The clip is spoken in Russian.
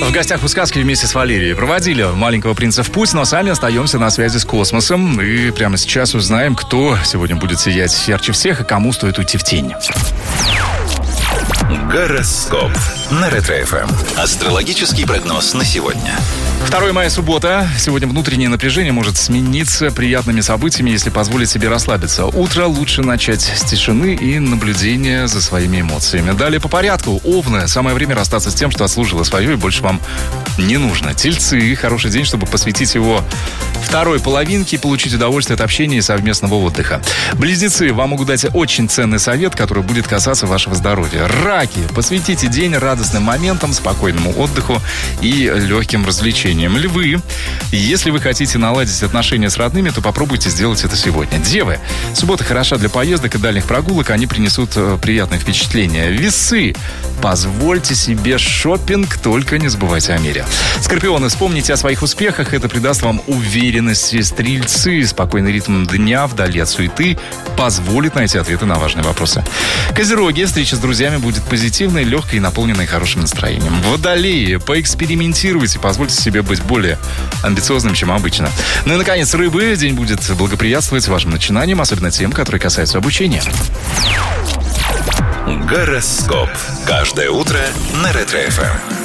В гостях у сказки вместе с Валерией проводили «Маленького принца в путь», но сами остаемся на связи с космосом. И прямо сейчас узнаем, кто сегодня будет сиять ярче всех и кому стоит уйти в тень. Гороскоп на Ретро-ФМ. Астрологический прогноз на сегодня. 2 мая, суббота. Сегодня внутреннее напряжение может смениться приятными событиями, если позволить себе расслабиться. Утро лучше начать с тишины и наблюдения за своими эмоциями. Далее по порядку. Овны. Самое время расстаться с тем, что отслужило свое и больше вам не нужно. Тельцы. Хороший день, чтобы посвятить его второй половинке и получить удовольствие от общения и совместного отдыха. Близнецы. Вам могут дать очень ценный совет, который будет касаться вашего здоровья. Раки. Посвятите день радостным моментам, спокойному отдыху и легким развлечениям. Львы. Если вы хотите наладить отношения с родными, то попробуйте сделать это сегодня. Девы. Суббота хороша для поездок и дальних прогулок. Они принесут приятные впечатления. Весы. Позвольте себе шопинг, только не забывайте о мере. Скорпионы. Вспомните о своих успехах. Это придаст вам уверенности. Стрельцы. Спокойный ритм дня вдали от суеты позволит найти ответы на важные вопросы. Козероги. Встреча с друзьями будет позитивной, легкой и наполненной хорошим настроением. Водолеи. Поэкспериментируйте. Позвольте себе быть более амбициозным, чем обычно. Ну и, наконец, рыбы. День будет благоприятствовать вашим начинаниям, особенно тем, которые касаются обучения. Гороскоп. Каждое утро на Ретро-ФМ.